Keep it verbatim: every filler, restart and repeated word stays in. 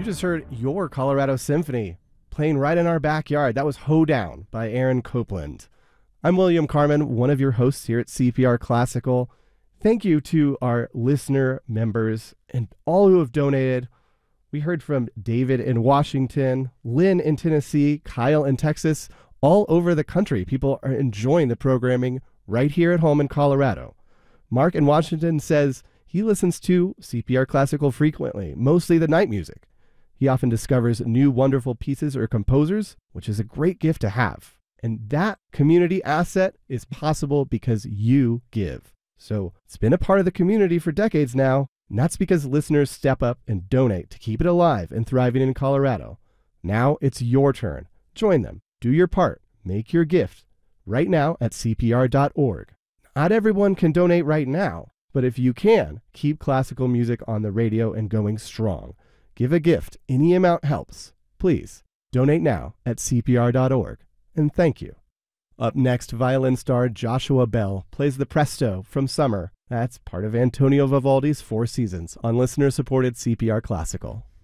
just heard Your Colorado Symphony playing right in our backyard. That was Hoedown by Aaron Copland. I'm William Carmen, one of your hosts here at C P R Classical. Thank you to our listener members and all who have donated. We heard from David in Washington, Lynn in Tennessee, Kyle in Texas, all over the country. People are enjoying the programming right here at home in Colorado. Mark in Washington says he listens to C P R Classical frequently, mostly the night music. He often discovers new wonderful pieces or composers, which is a great gift to have. And that community asset is possible because you give. So it's been a part of the community for decades now, and that's because listeners step up and donate to keep it alive and thriving in Colorado. Now it's your turn. Join them. Do your part. Make your gift right now at C P R dot org. Not everyone can donate right now, but if you can, keep classical music on the radio and going strong. Give a gift. Any amount helps. Please donate now at C P R dot org. And thank you. Up next, violin star Joshua Bell plays the Presto from Summer. That's part of Antonio Vivaldi's Four Seasons on listener-supported C P R Classical.